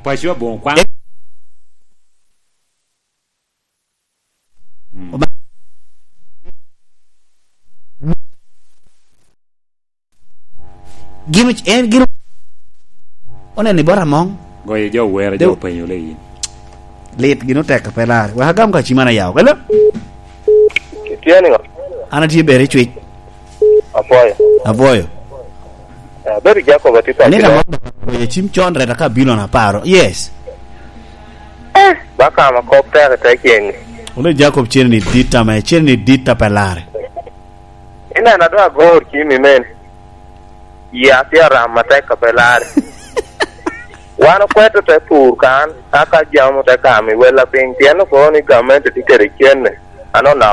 Kwa sure bon kwa. Gimich en gino. One ni bora mong. Goye jo wera jo penyo le yin. Lit gino tek pelare. Wa hagam ka chimana yaw. Kalo? Tieni nga. Ana ti bere chwich. Apoyo. Beri jako batita. Ni ka mo chim chon reta ka bilo na paro. Yes. Baka makopta ta kieni. Ole Jacob cherni dita ma cherni dita pelare. Ina na doa gor kimi men. Ya tiara mata ka pelare. Wana kwetu te pur kan aka jamu te kami wela ping tiano ko ni government tikere kienne. Ano na